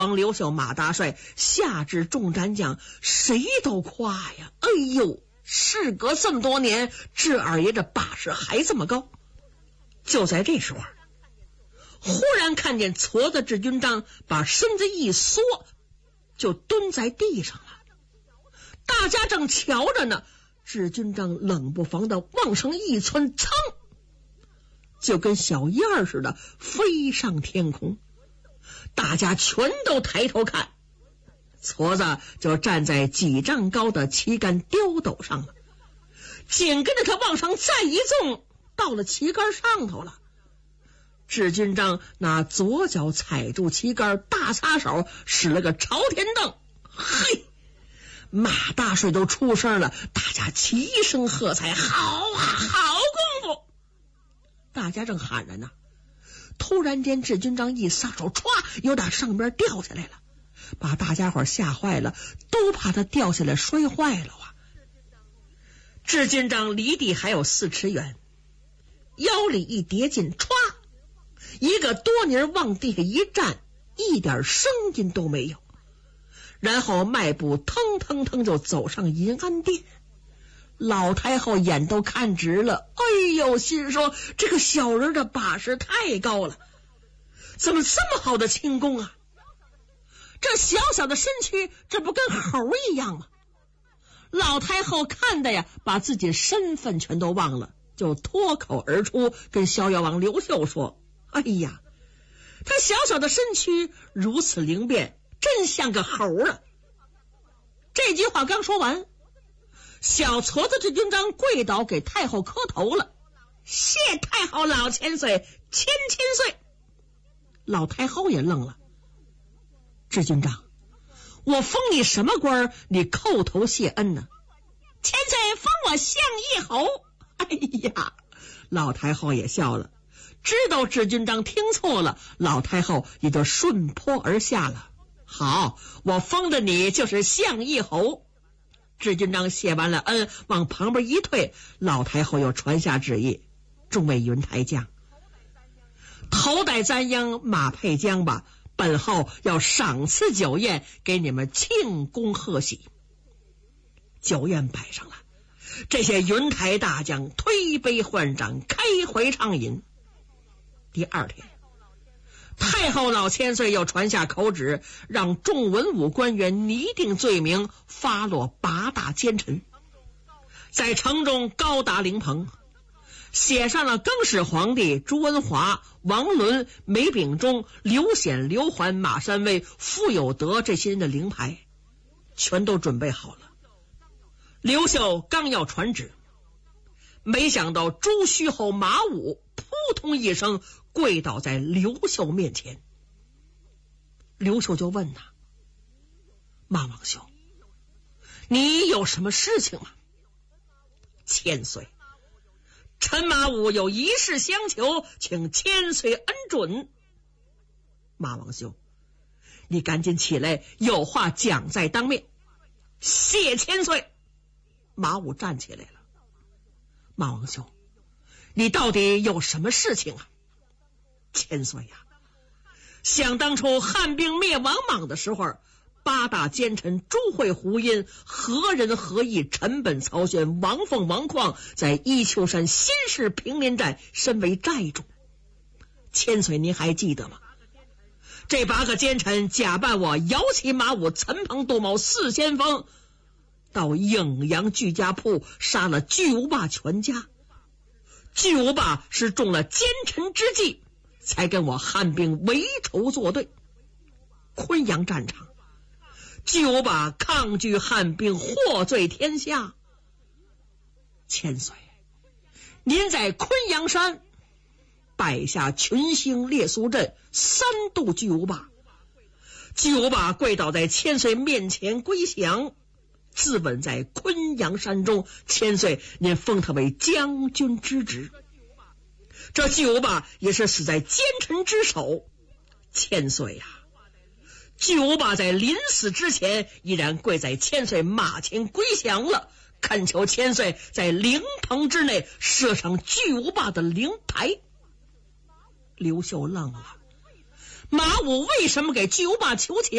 王刘秀、马大帅下至众战将，谁都夸呀！哎呦，事隔这么多年，这二爷这把式还这么高。就在这时候，忽然看见矬子智军章把身子一缩，就蹲在地上了。大家正瞧着呢，智军章冷不防的往上一窜，噌，就跟小燕儿似的飞上天空。大家全都抬头看，矬子就站在几丈高的旗杆雕斗上了。紧跟着他往上再一纵，到了旗杆上头了。智军章拿左脚踩住旗杆，大擦手使了个朝天蹬，嘿，马大帅都出声了，大家齐声喝彩，好啊，好功夫！大家正喊着呢，突然间智军章一撒手，歘，又打上边掉下来了，把大家伙吓坏了，都怕他掉下来摔坏了啊！智军章离地还有4尺远，腰里一叠劲，歘，一个多泥往地下一站，一点声音都没有，然后迈步腾腾腾就走上银安殿。老太后眼都看直了，哎呦，心说这个小人的把式太高了，怎么这么好的轻功啊？这小小的身躯，这不跟猴一样吗？老太后看的呀，把自己身份全都忘了，就脱口而出跟逍遥王刘秀说，哎呀，他小小的身躯如此灵便，真像个猴啊！这句话刚说完，小矬子智军章跪倒给太后磕头了，谢太后老千岁，千岁。老太后也愣了，智军章，我封你什么官，你叩头谢恩呢？千岁封我相义侯。哎呀，老太后也笑了，知道智军章听错了，老太后也就顺坡而下了。好，我封的你就是相义侯。智军章谢完了恩，往旁边一退，老太后又传下旨意，众位云台将，头戴簪缨，马配缰吧，本后要赏赐酒宴，给你们庆功贺喜。酒宴摆上了，这些云台大将推杯换盏，开怀畅饮。第二天，太后老千岁又传下口旨，让众文武官员拟定罪名，发落8大奸臣，在城中高搭灵棚，写上了更始皇帝、朱文华、王伦、梅秉忠、刘显、刘环、马山威、傅有德这些人的灵牌，全都准备好了。刘秀刚要传旨，没想到朱虚侯马武扑通一声跪倒在刘秀面前。刘秀就问他，马王兄，你有什么事情吗？千岁，臣马武有一事相求，请千岁恩准。马王兄，你赶紧起来，有话讲在当面。谢千岁。马武站起来了，马王兄，你到底有什么事情啊？千岁呀，想当初汉兵灭王莽的时候，8大奸臣朱会、胡殷何人何意，陈本、曹宣、王凤、王旷在伊丘山新市平林寨身为寨主，千岁您还记得吗？这8个奸臣假扮我摇旗马武、陈鹏、杜茂4先锋，到颍阳巨家铺杀了巨无霸全家。巨无霸是中了奸臣之计，才跟我汉兵为仇作对。昆阳战场，巨无霸抗拒汉兵，获罪天下。千岁，您在昆阳山摆下群星列苏阵，3度巨无霸。巨无霸跪倒在千岁面前归降，自刎在昆阳山中，千岁您封他为将军之职。这巨无霸也是死在奸臣之手。千岁呀，巨无霸在临死之前依然跪在千岁马前归降了，恳求千岁在灵棚之内设上巨无霸的灵牌。刘秀愣了， 马武为什么给巨无霸求情？